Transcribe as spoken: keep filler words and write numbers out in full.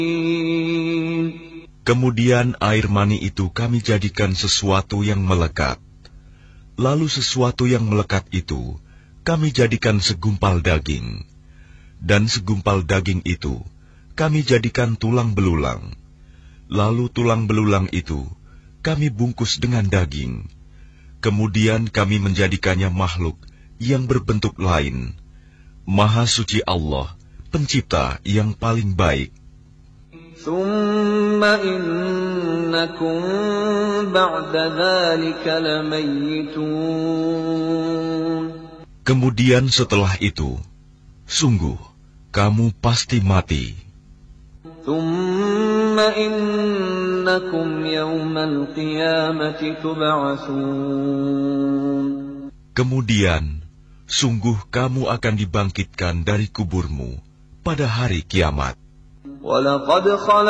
Kemudian air mani itu kami jadikan sesuatu yang melekat. Lalu sesuatu yang melekat itu kami jadikan segumpal daging. Dan segumpal daging itu kami jadikan tulang belulang. Lalu tulang belulang itu kami bungkus dengan daging. Kemudian kami menjadikannya makhluk yang berbentuk lain. Maha suci Allah, pencipta yang paling baik. Kemudian setelah itu, sungguh, kamu pasti mati. Kemudian, sungguh kamu akan dibangkitkan dari kuburmu pada hari kiamat.